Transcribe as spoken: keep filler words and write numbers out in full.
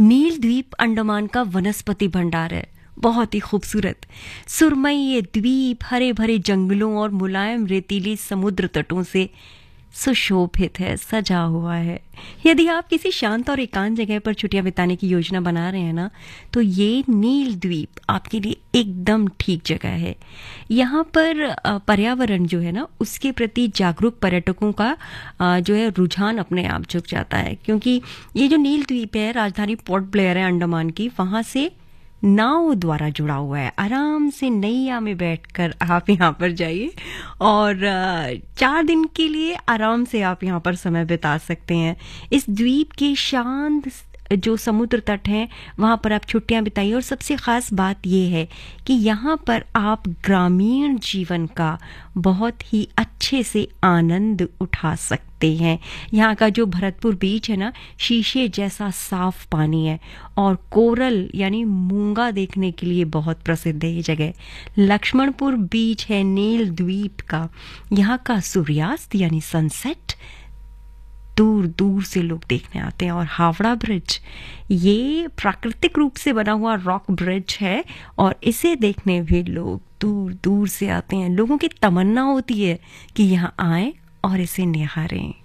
नील द्वीप अंडमान का वनस्पति भंडार है, बहुत ही खूबसूरत। सुरमई ये द्वीप हरे भरे जंगलों और मुलायम रेतीली समुद्र तटों से सुशोभित है, सजा हुआ है। यदि आप किसी शांत और एकांत जगह पर छुट्टियां बिताने की योजना बना रहे हैं ना, तो ये नील द्वीप आपके लिए एकदम ठीक जगह है। यहाँ पर पर्यावरण जो है ना, उसके प्रति जागरूक पर्यटकों का जो है रुझान अपने आप झुक जाता है, क्योंकि ये जो नील द्वीप है, राजधानी पोर्ट ब्लेयर है अंडमान की, वहाँ से नाव द्वारा जुड़ा हुआ है। आराम से नैया में बैठकर आप यहाँ पर जाइए और चार दिन के लिए आराम से आप यहाँ पर समय बिता सकते हैं। इस द्वीप के शांत जो समुद्र तट हैं, वहाँ पर आप छुट्टियाँ बिताइए। और सबसे ख़ास बात ये है कि यहाँ पर आप ग्रामीण जीवन का बहुत ही अच्छे से आनंद उठा सकते हैं। यहाँ का जो भरतपुर बीच है ना, शीशे जैसा साफ पानी है और कोरल यानी मूंगा देखने के लिए बहुत प्रसिद्ध है ये जगह। लक्ष्मणपुर बीच है नील द्वीप का। यहाँ का सूर्यास्त यानी सनसेट दूर दूर से लोग देखने आते हैं। और हावड़ा ब्रिज, ये प्राकृतिक रूप से बना हुआ रॉक ब्रिज है और इसे देखने भी लोग दूर दूर से आते हैं। लोगों की तमन्ना होती है कि यहाँ आएं और इसे निहारें।